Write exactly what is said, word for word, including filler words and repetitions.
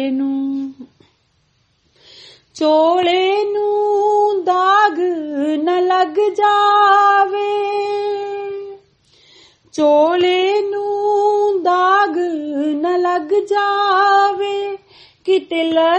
ਨੂੰ ਚੋਲੇ ਨੂੰ ਦਾਗ न लग जावे, चोले नूं दाग न लग जावे, किते